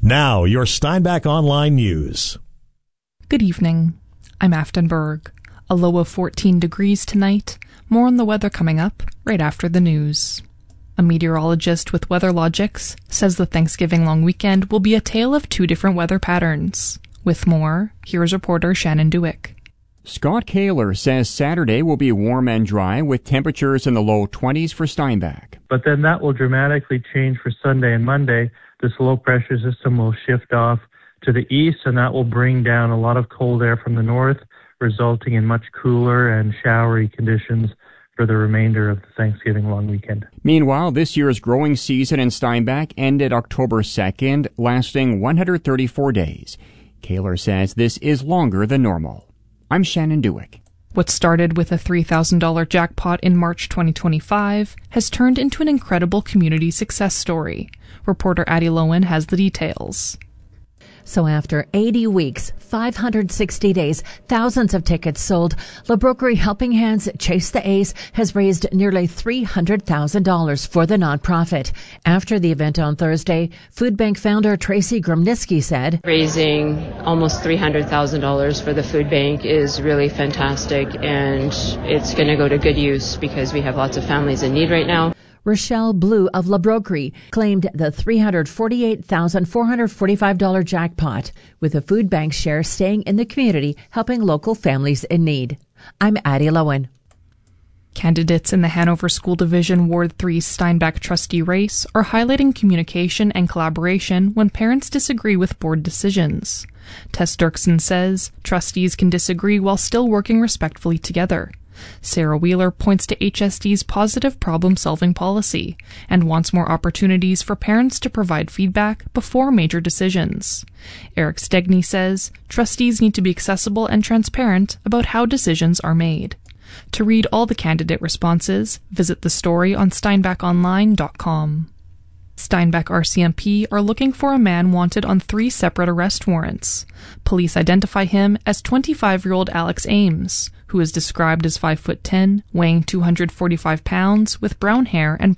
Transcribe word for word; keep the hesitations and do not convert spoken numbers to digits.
Now, your Steinbach Online News. Good evening. I'm Afton Berg. A low of fourteen degrees tonight. More on the weather coming up right after the news. A meteorologist with WeatherLogics says the Thanksgiving long weekend will be a tale of two different weather patterns. With more, here's reporter Shannon Dewick. Scott Kaler says Saturday will be warm and dry with temperatures in the low twenties for Steinbach. But then that will dramatically change for Sunday and Monday. This low pressure system will shift off to the east, and that will bring down a lot of cold air from the north, resulting in much cooler and showery conditions for the remainder of the Thanksgiving long weekend. Meanwhile, this year's growing season in Steinbach ended October second, lasting one hundred thirty-four days. Kaler says this is longer than normal. I'm Shannon Dewick. What started with a three thousand dollars jackpot in March twenty twenty-five has turned into an incredible community success story. Reporter Addie Lowen has the details. So after eighty weeks, five hundred sixty days, thousands of tickets sold, La Broquerie Helping Hands Chase the Ace has raised nearly three hundred thousand dollars for the nonprofit. After the event on Thursday, Food Bank founder Tracy Gromniski said, raising almost three hundred thousand dollars for the food bank is really fantastic, and it's going to go to good use because we have lots of families in need right now. Rochelle Blue of La Broquerie claimed the three hundred forty-eight thousand four hundred forty-five dollars jackpot, with the food bank share staying in the community, helping local families in need. I'm Addie Lowen. Candidates in the Hanover School Division Ward three Steinbach trustee race are highlighting communication and collaboration when parents disagree with board decisions. Tess Dirksen says trustees can disagree while still working respectfully together. Sarah Wheeler points to H S D's positive problem-solving policy and wants more opportunities for parents to provide feedback before major decisions. Eric Stegny says trustees need to be accessible and transparent about how decisions are made. To read all the candidate responses, visit the story on steinbach online dot com. Steinbach R C M P are looking for a man wanted on three separate arrest warrants. Police identify him as twenty-five-year-old Alex Ames, who is described as five foot ten, weighing two hundred forty-five pounds, with brown hair and